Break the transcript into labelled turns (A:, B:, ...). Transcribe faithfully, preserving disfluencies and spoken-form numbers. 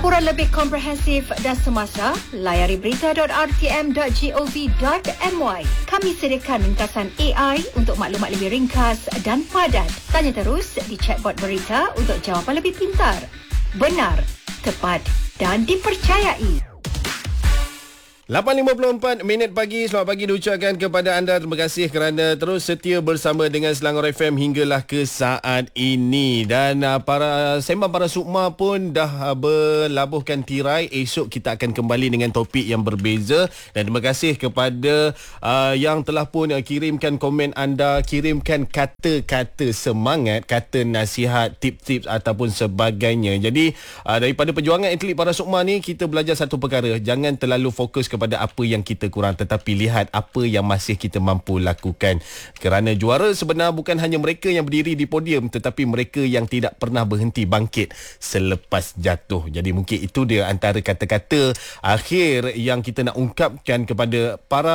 A: Laporan lebih komprehensif dan semasa, layari berita dot r t m dot gov dot m y. Kami sediakan ringkasan A I untuk maklumat lebih ringkas dan padat. Tanya terus di chatbot berita untuk jawapan lebih pintar, benar, tepat dan dipercayai.
B: lapan lima puluh empat minit pagi. Selamat pagi diucapkan kepada anda. Terima kasih kerana terus setia bersama dengan Selangor F M hinggalah ke saat ini. Dan uh, para sembang para sukma pun dah uh, berlabuhkan tirai. Esok kita akan kembali dengan topik yang berbeza. Dan terima kasih kepada uh, yang telah pun uh, kirimkan komen anda, kirimkan kata-kata semangat, kata nasihat, tip-tips ataupun sebagainya. Jadi uh, daripada perjuangan atlet para sukma ni, kita belajar satu perkara. Jangan terlalu fokus kepada apa yang kita kurang, tetapi lihat apa yang masih kita mampu lakukan. Kerana juara sebenar bukan hanya mereka yang berdiri di podium, tetapi mereka yang tidak pernah berhenti bangkit selepas jatuh. Jadi mungkin itu dia antara kata-kata akhir yang kita nak ungkapkan kepada para